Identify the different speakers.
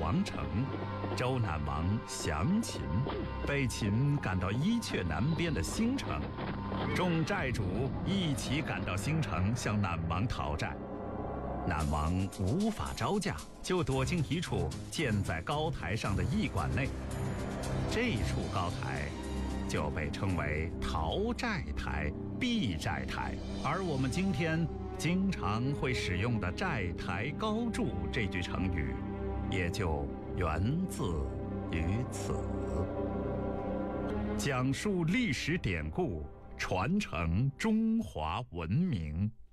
Speaker 1: 王城，周赧王降秦，被秦赶到伊阙南边的新城，众寨主一起赶到新城向赧王讨债。赧王无法招架，就躲进一处建在高台上的驿馆内，这处高台就被称为讨债台、避债台，而我们今天经常会使用的债台高筑这句成语，也就源自于此。讲述历史典故，传承中华文明。